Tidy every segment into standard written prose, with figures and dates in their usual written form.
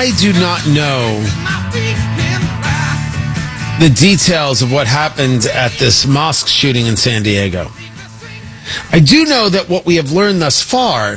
I do not know the details of what happened at this mosque shooting in San Diego. I do know that what we have learned thus far,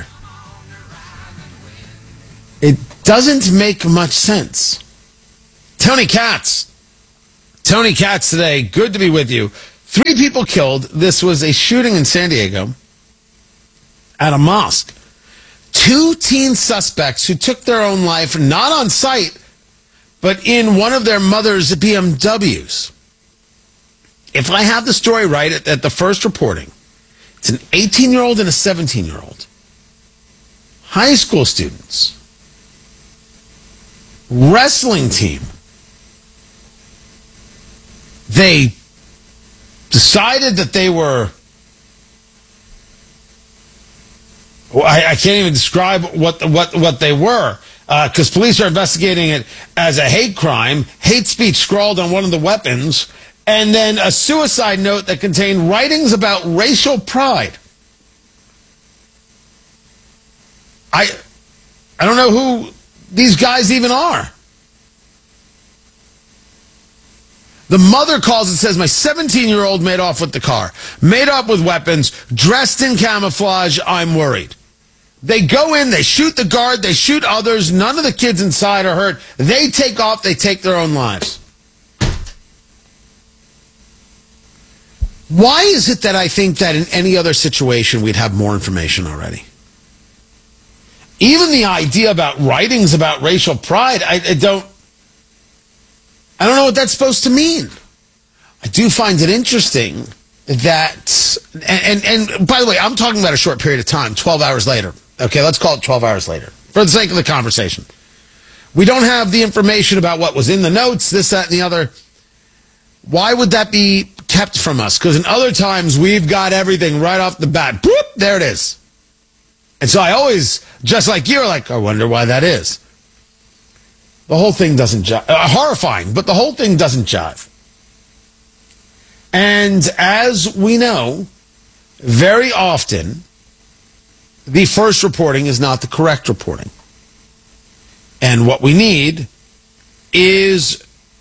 it doesn't make much sense. Tony Katz today, good to be with you. 3 people killed. This was a shooting in San Diego at a mosque. 2 teen suspects who took their own life, not on site, but in one of their mother's BMWs. If I have the story right at the first reporting, it's an 18-year-old and a 17-year-old. High school students. Wrestling team. They decided that they were... Well, I can't even describe what they were, because police are investigating it as a hate crime, hate speech scrawled on one of the weapons, and then a suicide note that contained writings about racial pride. I don't know who these guys even are. The mother calls and says, my 17-year-old made off with the car, made up with weapons, dressed in camouflage, I'm worried. They go in, they shoot the guard, they shoot others, none of the kids inside are hurt. They take off, they take their own lives. Why is it that I think that in any other situation we'd have more information already? Even the idea about writings about racial pride, I don't know what that's supposed to mean. I do find it interesting that, and by the way, I'm talking about a short period of time, 12 hours later. Okay, let's call it 12 hours later, for the sake of the conversation. We don't have the information about what was in the notes, this, that, and the other. Why would that be kept from us? Because in other times, we've got everything right off the bat. Boop, there it is. And so I always, just like you're like, I wonder why that is. The whole thing doesn't jive. Horrifying, but the whole thing doesn't jive. And as we know, very often, the first reporting is not the correct reporting. And what we need is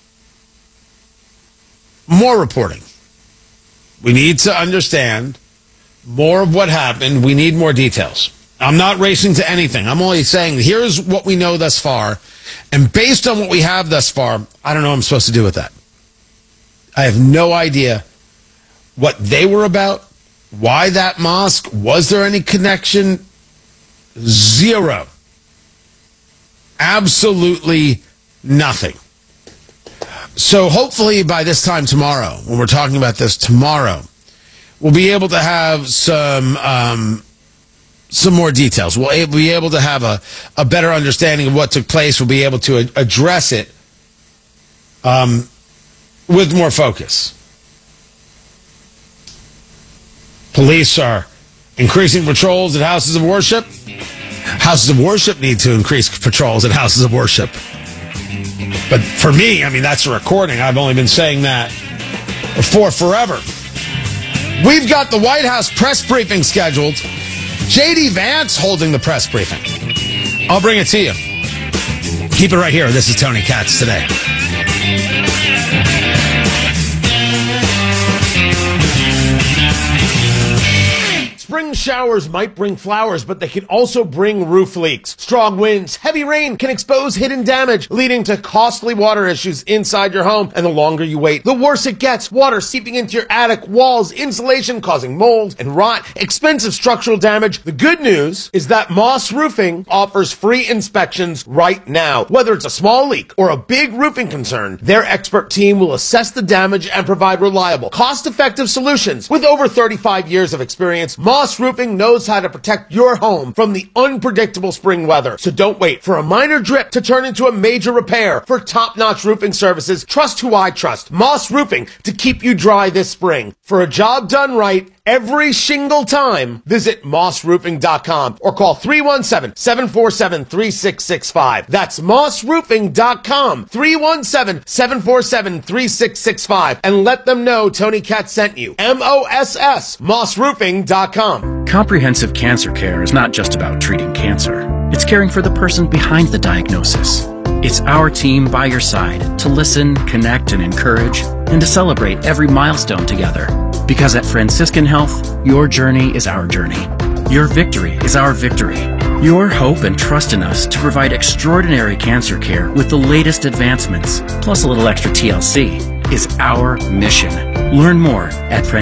more reporting. We need to understand more of what happened. We need more details. I'm not racing to anything. I'm only saying here's what we know thus far. And based on what we have thus far, I don't know what I'm supposed to do with that. I have no idea what they were about, why that mosque, was there any connection? Zero. Absolutely nothing. So hopefully by this time tomorrow, when we're talking about this tomorrow, we'll be able to have some more details. We'll be able to have a better understanding of what took place. We'll be able to address it with more focus. Police are increasing patrols at houses of worship. Houses of worship need to increase patrols at houses of worship. But for me, I mean, that's a recording. I've only been saying that for forever. We've got the White House press briefing scheduled. J.D. Vance holding the press briefing. I'll bring it to you. Keep it right here. This is Tony Katz Today. Spring showers might bring flowers, but they can also bring roof leaks. Strong winds, heavy rain can expose hidden damage, leading to costly water issues inside your home. And the longer you wait, the worse it gets. Water seeping into your attic, walls, insulation causing mold and rot, expensive structural damage. The good news is that Moss Roofing offers free inspections right now. Whether it's a small leak or a big roofing concern, their expert team will assess the damage and provide reliable, cost-effective solutions. With over 35 years of experience, Moss Roofing knows how to protect your home from the unpredictable spring weather. So don't wait for a minor drip to turn into a major repair. For top-notch roofing services, trust who I trust. Moss Roofing, to keep you dry this spring. For a job done right, every single time, visit mossroofing.com or call 317-747-3665. That's mossroofing.com, 317-747-3665. And let them know Tony Katz sent you. M-O-S-S, mossroofing.com. Comprehensive cancer care is not just about treating cancer. It's caring for the person behind the diagnosis. It's our team by your side to listen, connect, and encourage, and to celebrate every milestone together. Because at Franciscan Health, your journey is our journey. Your victory is our victory. Your hope and trust in us to provide extraordinary cancer care with the latest advancements, plus a little extra TLC, is our mission. Learn more at